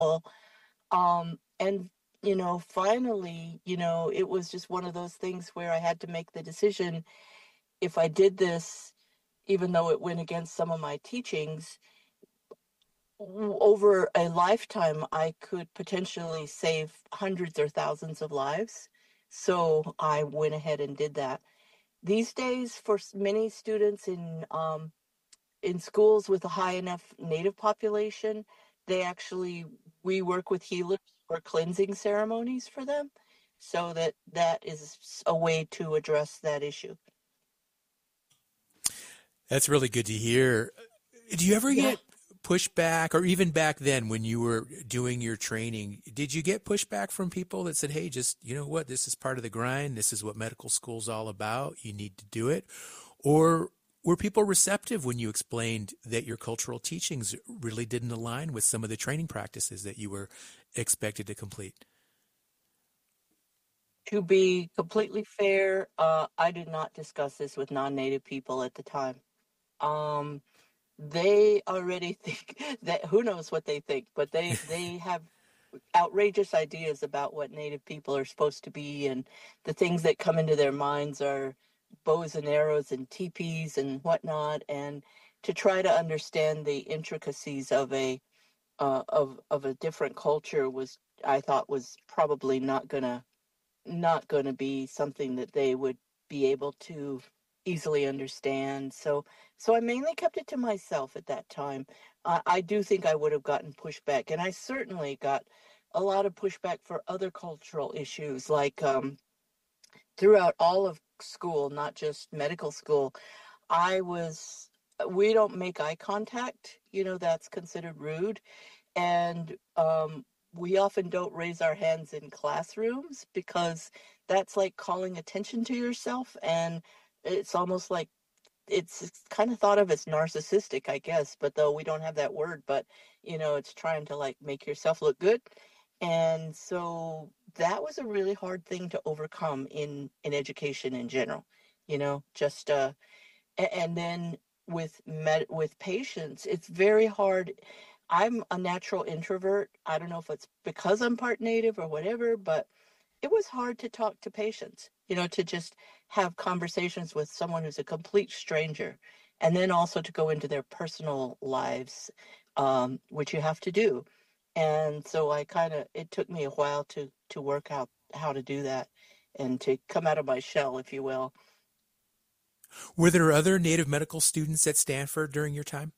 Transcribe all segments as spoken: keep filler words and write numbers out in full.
Um, and, you know, finally, you know, it was just one of those things where I had to make the decision if I did this, even though it went against some of my teachings, w- over a lifetime, I could potentially save hundreds or thousands of lives. So I went ahead and did that. These days, for s- many students in um, in schools with a high enough native population, they actually we work with healers for cleansing ceremonies for them, so that that is a way to address that issue. That's really good to hear. Do you ever Yeah. get pushback, or even back then when you were doing your training, did you get pushback from people that said, hey, just, you know what, this is part of the grind. This is what medical school's all about. You need to do it. Or were people receptive when you explained that your cultural teachings really didn't align with some of the training practices that you were expected to complete? To be completely fair, uh, I did not discuss this with non-native people at the time. Um, they already think that who knows what they think, but they they have outrageous ideas about what native people are supposed to be, and the things that come into their minds are bows and arrows and teepees and whatnot, and to try to understand the intricacies of a uh, of of a different culture was, I thought, was probably not gonna not gonna be something that they would be able to easily understand. So so I mainly kept it to myself at that time. I I do think I would have gotten pushback, and I certainly got a lot of pushback for other cultural issues, like um, throughout all of school, not just medical school. I was we don't make eye contact. You know, that's considered rude, and um, we often don't raise our hands in classrooms because that's like calling attention to yourself, and it's almost like it's, it's kind of thought of as narcissistic, I guess, but though we don't have that word, but you know, it's trying to like make yourself look good. And so that was a really hard thing to overcome in in education in general, you know, just uh a- and then with med with patients, it's very hard. I'm a natural introvert. I don't know if it's because I'm part native or whatever, but it was hard to talk to patients, you know, to just have conversations with someone who's a complete stranger, and then also to go into their personal lives, um, which you have to do. And so I kind of, it took me a while to to work out how to do that and to come out of my shell, if you will. Were there other Native medical students at Stanford during your time?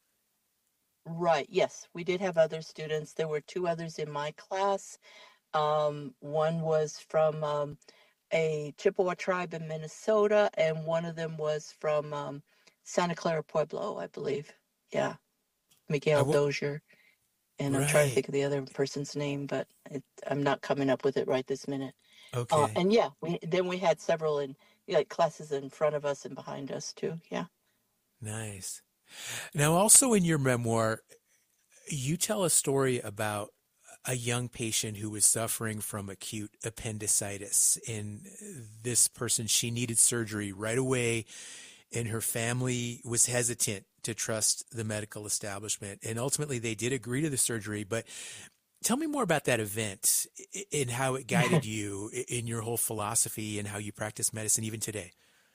Right. Yes, we did have other students. There were two others in my class. Um, one was from um, a Chippewa tribe in Minnesota, and one of them was from um, Santa Clara Pueblo, I believe. Yeah, I Miguel w- Dozier. And I'm trying to right. think of the other person's name, but it, I'm not coming up with it right this minute. Uh, Okay. and yeah, we then we had several in like classes in front of us and behind us too. Yeah. Nice. Now, also in your memoir, you tell a story about a young patient who was suffering from acute appendicitis. And this person, she needed surgery right away, and her family was hesitant to trust the medical establishment. And ultimately, they did agree to the surgery. But tell me more about that event and how it guided you in your whole philosophy and how you practice medicine even today.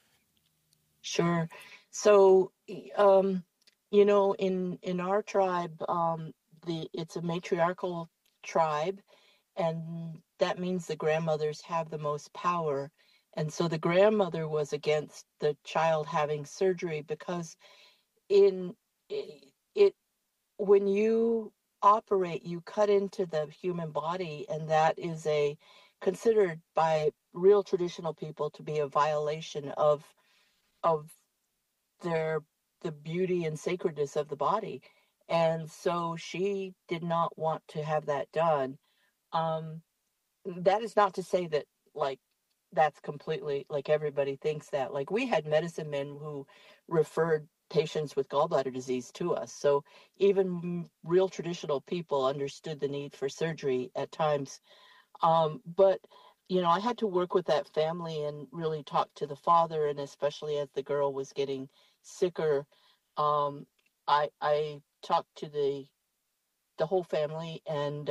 Sure. So, y- um, you know, in in our tribe, um, the it's a matriarchal tribe, and that means the grandmothers have the most power. And so the grandmother was against the child having surgery because in i- it when you operate, you cut into the human body, and that is a considered by real traditional people to be a violation of of their the beauty and sacredness of the body. And so she did not want to have that done. Um, that is not to say that like that's completely like everybody thinks that. Like we had medicine men who referred patients with gallbladder disease to us. So even real traditional people understood the need for surgery at times. Um, but you know, I had to work with that family and really talk to the father, and especially as the girl was getting sicker, um, I I talked to the the whole family, and